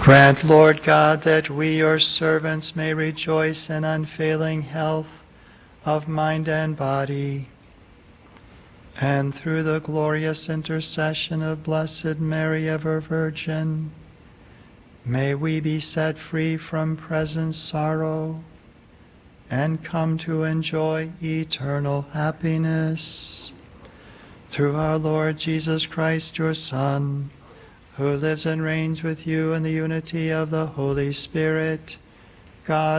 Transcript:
Grant, Lord God, that we, your servants, may rejoice in unfailing health of mind and body, and through the glorious intercession of Blessed Mary, ever Virgin, may we be set free from present sorrow and come to enjoy eternal happiness. Through our Lord Jesus Christ, your Son, who lives and reigns with you in the unity of the Holy Spirit, God